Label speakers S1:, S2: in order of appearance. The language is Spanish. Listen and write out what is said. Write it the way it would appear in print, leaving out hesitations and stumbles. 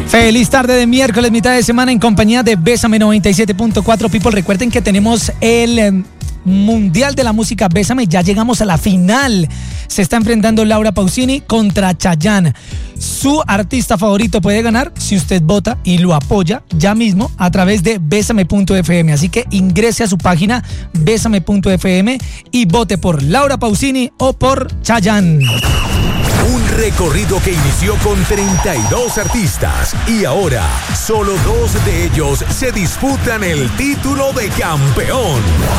S1: Feliz tarde de miércoles, mitad de semana en compañía de Bésame 97.4. People, recuerden que tenemos el Mundial de la Música Bésame. Ya llegamos a la final. Se está enfrentando Laura Pausini contra Chayanne. Su artista favorito puede ganar si usted vota y lo apoya ya mismo a través de Bésame.fm. Así que ingrese a su página Bésame.fm y vote por Laura Pausini o por Chayanne.
S2: Un recorrido que inició con 32 artistas y ahora solo 2 de ellos se disputan el título de campeón.